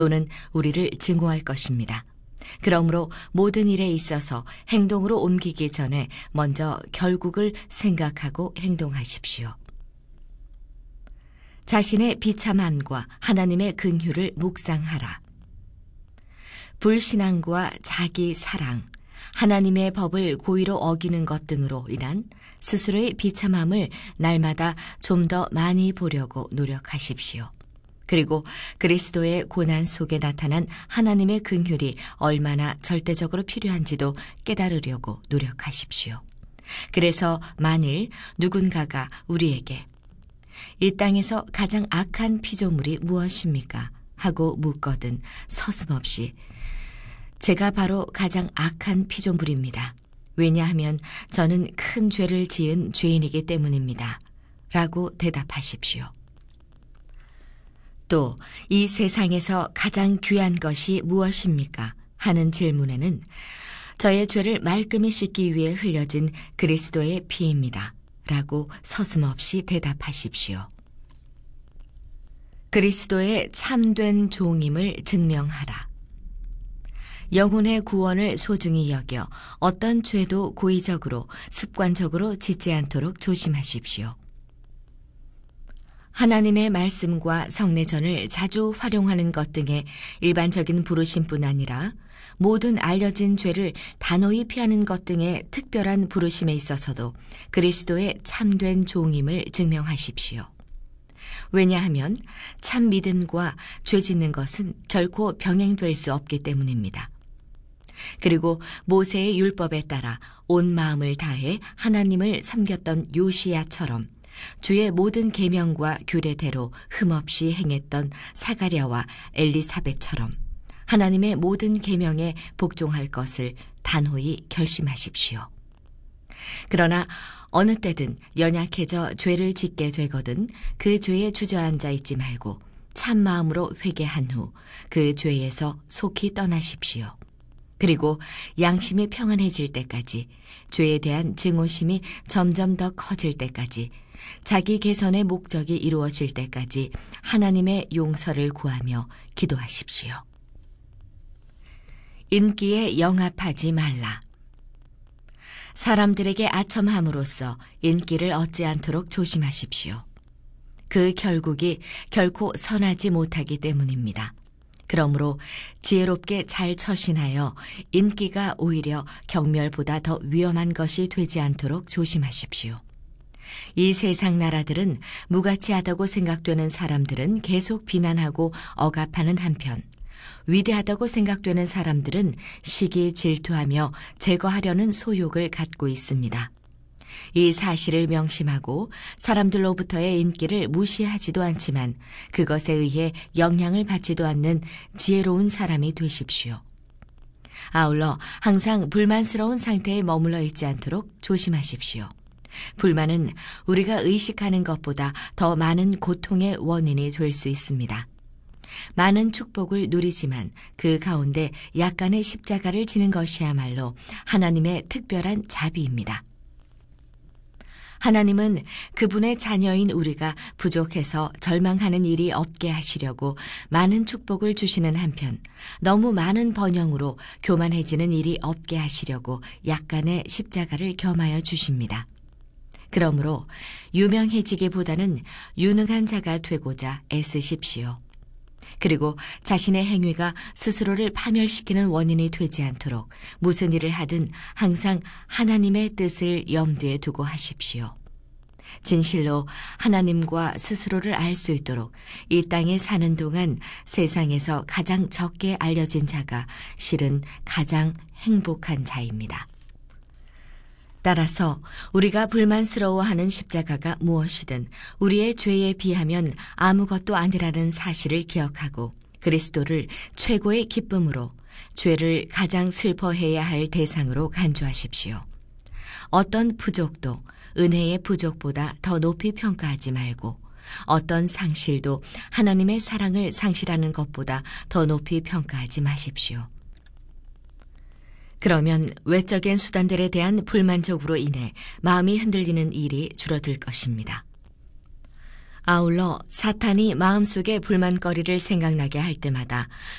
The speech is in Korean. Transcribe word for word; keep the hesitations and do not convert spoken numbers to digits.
또는 우리를 증오할 것입니다. 그러므로 모든 일에 있어서 행동으로 옮기기 전에 먼저 결국을 생각하고 행동하십시오. 자신의 비참함과 하나님의 긍휼을 묵상하라. 불신앙과 자기 사랑, 하나님의 법을 고의로 어기는 것 등으로 인한 스스로의 비참함을 날마다 좀 더 많이 보려고 노력하십시오. 그리고 그리스도의 고난 속에 나타난 하나님의 긍휼이 얼마나 절대적으로 필요한지도 깨달으려고 노력하십시오. 그래서 만일 누군가가 우리에게 이 땅에서 가장 악한 피조물이 무엇입니까? 하고 묻거든 서슴없이 제가 바로 가장 악한 피조물입니다. 왜냐하면 저는 큰 죄를 지은 죄인이기 때문입니다. 라고 대답하십시오. 또 이 세상에서 가장 귀한 것이 무엇입니까? 하는 질문에는 저의 죄를 말끔히 씻기 위해 흘려진 그리스도의 피입니다. 라고 서슴없이 대답하십시오. 그리스도의 참된 종임을 증명하라. 영혼의 구원을 소중히 여겨 어떤 죄도 고의적으로 습관적으로 짓지 않도록 조심하십시오. 하나님의 말씀과 성례전을 자주 활용하는 것 등의 일반적인 부르심뿐 아니라 모든 알려진 죄를 단호히 피하는 것 등의 특별한 부르심에 있어서도 그리스도의 참된 종임을 증명하십시오. 왜냐하면 참 믿음과 죄 짓는 것은 결코 병행될 수 없기 때문입니다. 그리고 모세의 율법에 따라 온 마음을 다해 하나님을 섬겼던 요시야처럼 주의 모든 계명과 규례대로 흠없이 행했던 사가랴와 엘리사벳처럼 하나님의 모든 계명에 복종할 것을 단호히 결심하십시오. 그러나 어느 때든 연약해져 죄를 짓게 되거든 그 죄에 주저앉아 있지 말고 참 마음으로 회개한 후 그 죄에서 속히 떠나십시오. 그리고 양심이 평안해질 때까지 죄에 대한 증오심이 점점 더 커질 때까지 자기 개선의 목적이 이루어질 때까지 하나님의 용서를 구하며 기도하십시오. 인기에 영합하지 말라. 사람들에게 아첨함으로써 인기를 얻지 않도록 조심하십시오. 그 결국이 결코 선하지 못하기 때문입니다. 그러므로 지혜롭게 잘 처신하여 인기가 오히려 경멸보다 더 위험한 것이 되지 않도록 조심하십시오. 이 세상 나라들은 무가치하다고 생각되는 사람들은 계속 비난하고 억압하는 한편 위대하다고 생각되는 사람들은 시기 질투하며 제거하려는 소욕을 갖고 있습니다. 이 사실을 명심하고 사람들로부터의 인기를 무시하지도 않지만 그것에 의해 영향을 받지도 않는 지혜로운 사람이 되십시오. 아울러 항상 불만스러운 상태에 머물러 있지 않도록 조심하십시오. 불만은 우리가 의식하는 것보다 더 많은 고통의 원인이 될 수 있습니다. 많은 축복을 누리지만 그 가운데 약간의 십자가를 지는 것이야말로 하나님의 특별한 자비입니다. 하나님은 그분의 자녀인 우리가 부족해서 절망하는 일이 없게 하시려고 많은 축복을 주시는 한편 너무 많은 번영으로 교만해지는 일이 없게 하시려고 약간의 십자가를 겸하여 주십니다. 그러므로 유명해지기보다는 유능한 자가 되고자 애쓰십시오. 그리고 자신의 행위가 스스로를 파멸시키는 원인이 되지 않도록 무슨 일을 하든 항상 하나님의 뜻을 염두에 두고 하십시오. 진실로 하나님과 스스로를 알 수 있도록 이 땅에 사는 동안 세상에서 가장 적게 알려진 자가 실은 가장 행복한 자입니다. 따라서 우리가 불만스러워하는 십자가가 무엇이든 우리의 죄에 비하면 아무것도 아니라는 사실을 기억하고 그리스도를 최고의 기쁨으로 죄를 가장 슬퍼해야 할 대상으로 간주하십시오. 어떤 부족도 은혜의 부족보다 더 높이 평가하지 말고 어떤 상실도 하나님의 사랑을 상실하는 것보다 더 높이 평가하지 마십시오. 그러면 외적인 수단들에 대한 불만족으로 인해 마음이 흔들리는 일이 줄어들 것입니다. 아울러 사탄이 마음속에 불만거리를 생각나게 할 때마다